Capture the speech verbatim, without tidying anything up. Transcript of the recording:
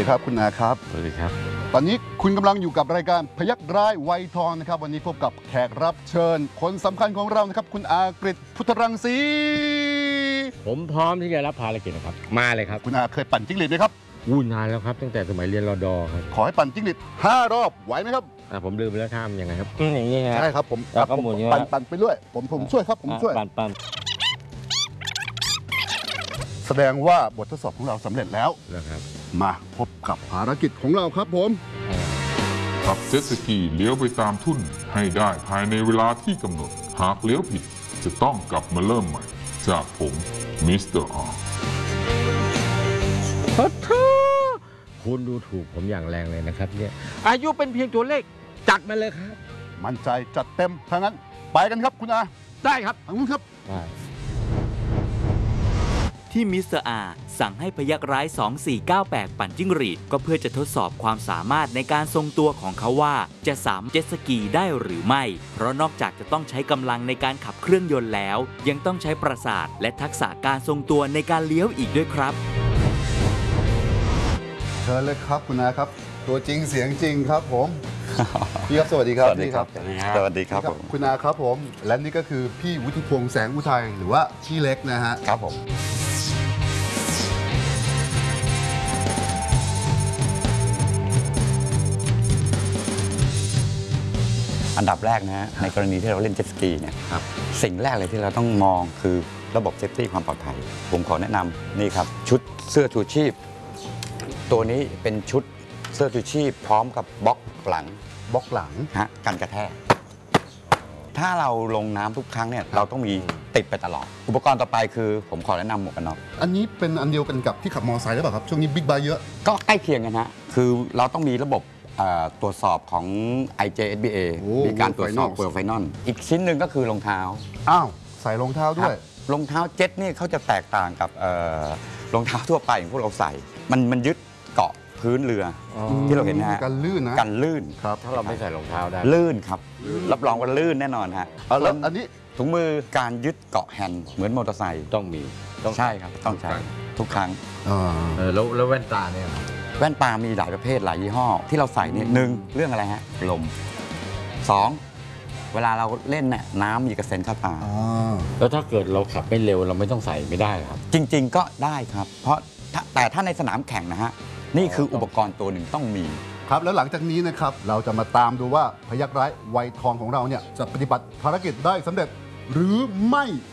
ดีครับคุณอาครับสวัสดีครับตอนนี้คุณกำลังอยู่กับรายการพยัคฆ์ร้ายวัยทองนะครับวันนี้พบกับแขกรับเชิญคนสำคัญของเรานะครับคุณอากฤษพุทธรังสีผมพร้อมที่จะรับภารกิจนะครับมาเลยครับคุณอาเคยปั่นจิ้งหรีดไหมครับอู้นานแล้วครับตั้งแต่สมัยเรียนรดครับขอให้ปั่นจิ้งหรีดห้ารอบไหวไหมครับอ่าผมลืมไปแล้วท่ามยังไงครับอย่างนี้ครับใช่ครับผมแล้วก็หมุนปั่นปั่นไปด้วยผมผมช่วยครับผมช่วยปั่นปั่นแสดงว่าบททดสอบของเราสำเร็จแล้วนะครับมาพบกับภารกิจของเราครับผมขับเจ็ตสกีเลี้ยวไปตามทุ่นให้ได้ภายในเวลาที่กำหนดหากเลี้ยวผิดจะต้องกลับมาเริ่มใหม่จากผมมิสเตอร์อาร์ขอโทษคุณดูถูกผมอย่างแรงเลยนะครับเนี่ยอายุเป็นเพียงตัวเลขจัดมาเลยครับมั่นใจจัดเต็มถ้างั้นไปกันครับคุณอาได้ครับทางนู้นครับได้ที่มิสเตอร์อาร์สั่งให้พยัคฆ์ร้ายสองสี่เก้าแปดปั่นจิ้งหรีดก็เพื่อจะทดสอบความสามารถในการทรงตัวของเขาว่าจะสามารถเจ็ตสกีได้หรือไม่เพราะนอกจากจะต้องใช้กำลังในการขับเครื่องยนต์แล้วยังต้องใช้ประสาทและทักษะการทรงตัวในการเลี้ยวอีกด้วยครับเชิญเลยครับคุณอาครับตัวจริงเสียงจริงครับผมพี่ครับสวัสดีครับสวัสดีครับสวัสดีครับผมคุณอาครับผมและนี่ก็คือพี่วุฒิพงษ์แสงอุทัยหรือว่าพี่เล็กนะฮะครับผมอันดับแรกนะฮะในกรณีที่เราเล่นเจ็ตสกีเนี่ยสิ่งแรกเลยที่เราต้องมองคือระบบเซฟตี้ความปลอดภัยผมขอแนะนำนี่ครับชุดเสื้อชูชีพตัวนี้เป็นชุดเสื้อชูชีพพร้อมกับบล็อกหลังบล็อกหลังฮะกันกระแทกถ้าเราลงน้ำทุกครั้งเนี่ยเราต้องมีติดไปตลอดอุปกรณ์ต่อไปคือผมขอแนะนำหมวกกันน็อกอันนี้เป็นอันเดียวกันกับที่ขับมอเตอร์ไซค์หรือเปล่าครับช่วงนี้บิ๊กไบค์เยอะก็ใกล้เคียงกันฮะคือเราต้องมีระบบตรวจสอบของ ไอ เจ เอส บี เอ มีการตรวจสอบเวอร์ไฟนอลอีกชิ้นหนึ่งก็คือรองเท้าอ้าวใส่รองเท้าด้วยรองเท้าเจ็ตนี่เขาจะแตกต่างกับรองเท้าทั่วไปอย่างพวกเราใส่มันมันยึดเกาะพื้นเรือที่เราเห็นนะฮะกันลื่นนะกันลื่นครับถ้าเราไม่ใส่รองเท้าได้ลื่นครับรับรองว่าลื่นแน่นอนฮะแล้วอันนี้ถุงมือการยึดเกาะแฮนด์เหมือนมอเตอร์ไซค์ต้องมีใช่ครับต้องใช้ทุกครั้งเออแล้วแล้วแว่นตาเนี่ยแว่นตามีหลายประเภทหลายยี่ห้อที่เราใส่เนี่ยหนึ่งเรื่องอะไรฮะลมสองเวลาเราเล่นเนี่ยน้ำมีกระเซ็นเข้าตาแล้วถ้าเกิดเราขับไม่เร็วเราไม่ต้องใส่ไม่ได้ครับจริงๆก็ได้ครับเพราะแต่ถ้าในสนามแข่งนะฮะนี่คืออุปกรณ์ตัวหนึ่งต้องมีครับแล้วหลังจากนี้นะครับเราจะมาตามดูว่าพยัคฆ์ร้ายวัยทองของเราเนี่ยจะปฏิบัติภารกิจได้สำเร็จหรือไม่